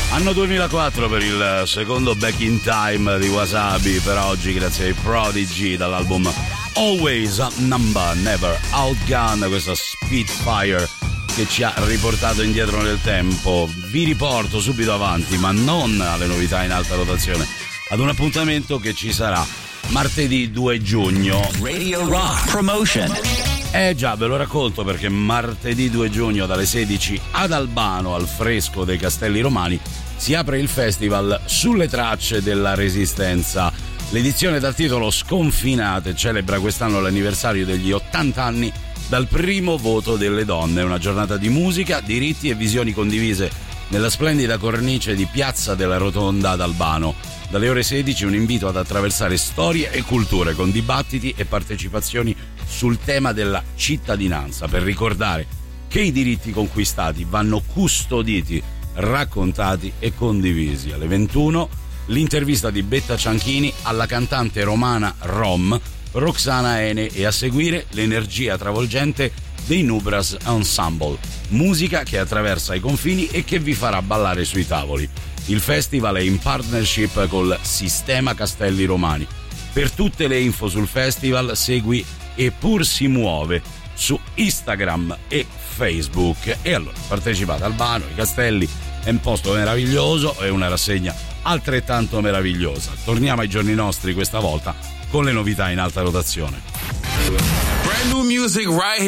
Anno 2004 per il secondo Back in Time di Wasabi per oggi, grazie ai Prodigy, dall'album Always a Number, Never Outgun, questa Spitfire che ci ha riportato indietro nel tempo. Vi riporto subito avanti, ma non alle novità in alta rotazione, ad un appuntamento che ci sarà martedì 2 giugno. Radio Rock Promotion. Già, ve lo racconto perché martedì 2 giugno dalle 16 ad Albano, al fresco dei Castelli Romani, si apre il festival Sulle tracce della Resistenza. L'edizione dal titolo Sconfinate celebra quest'anno l'anniversario degli 80 anni dal primo voto delle donne. Una giornata di musica, diritti e visioni condivise nella splendida cornice di Piazza della Rotonda ad Albano. Dalle ore 16 un invito ad attraversare storie e culture con dibattiti e partecipazioni sul tema della cittadinanza, per ricordare che i diritti conquistati vanno custoditi, raccontati e condivisi. Alle 21 l'intervista di Betta Cianchini alla cantante romana rom Roxana Ene e a seguire l'energia travolgente dei Nubras Ensemble, musica che attraversa i confini e che vi farà ballare sui tavoli. Il festival è in partnership col Sistema Castelli Romani. Per tutte le info sul festival segui Eppur si muove su Instagram e Facebook. E allora partecipate. Albano, i Castelli è un posto meraviglioso e una rassegna altrettanto meravigliosa. Torniamo ai giorni nostri questa volta con le novità in alta rotazione. Brand new music right here.